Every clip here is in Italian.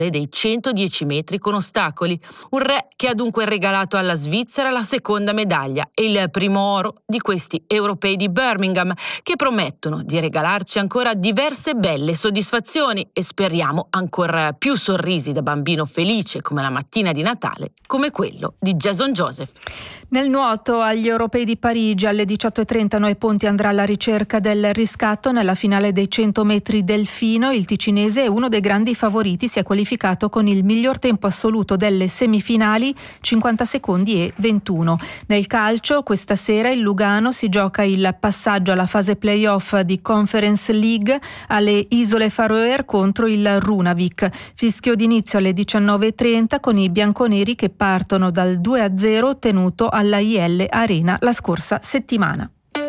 dei 110 metri con ostacoli. Un re che ha dunque regalato alla Svizzera la seconda medaglia e il primo oro di questi europei di Birmingham, che promettono di regalarci ancora diverse belle soddisfazioni e speriamo ancora più sorrisi da bambino felice come la mattina di Natale, come quello di Jason Joseph. Nel nuoto agli europei di Parigi alle 18.30 Noè Ponti andrà alla ricerca del riscatto nella finale dei 100 metri delfino. Il ticinese è uno dei grandi favoriti, si è qualificato con il miglior tempo assoluto delle semifinali, 50 secondi e 21. Nel calcio questa sera il Lugano si gioca il passaggio alla fase playoff di Conference League alle Isole Faroe contro il Runavik. Fischio d'inizio alle 19.30 con i bianconeri che partono dal 2-0 ottenuto alla IL Arena la scorsa settimana.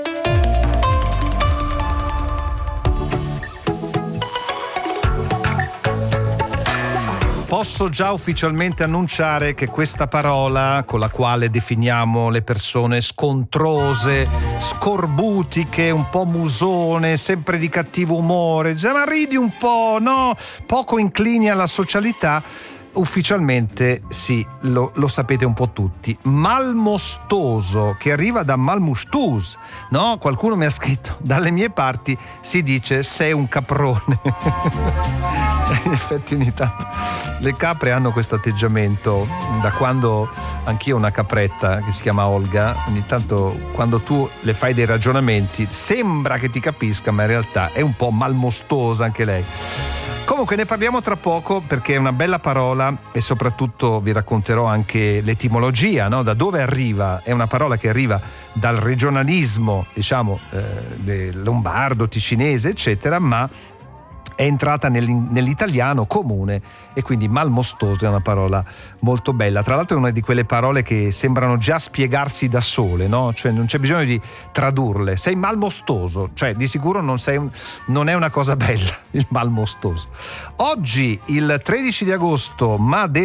Posso già ufficialmente annunciare che questa parola con la quale definiamo le persone scontrose, scorbutiche, un po' musone, sempre di cattivo umore, già ma ridi un po', no? Poco inclini alla socialità, ufficialmente sì, lo sapete un po' tutti. Malmostoso, che arriva da malmustus, no? Qualcuno mi ha scritto, dalle mie parti si dice sei un caprone. In effetti ogni tanto le capre hanno questo atteggiamento, da quando anch'io ho una capretta che si chiama Olga, ogni tanto quando tu le fai dei ragionamenti sembra che ti capisca, ma in realtà è un po' malmostosa anche lei. Comunque ne parliamo tra poco perché è una bella parola e soprattutto vi racconterò anche l'etimologia, no? Da dove arriva. È una parola che arriva dal regionalismo, diciamo, lombardo, ticinese, eccetera, ma è entrata nell'italiano comune e quindi malmostoso è una parola molto bella. Tra l'altro è una di quelle parole che sembrano già spiegarsi da sole, no? Cioè non c'è bisogno di tradurle. Sei malmostoso, cioè di sicuro non è una cosa bella il malmostoso. Oggi, il 13 di agosto, ma del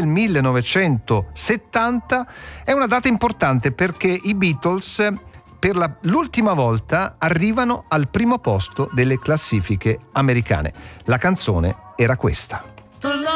1970, è una data importante perché i Beatles per l'ultima volta arrivano al primo posto delle classifiche americane. La canzone era questa.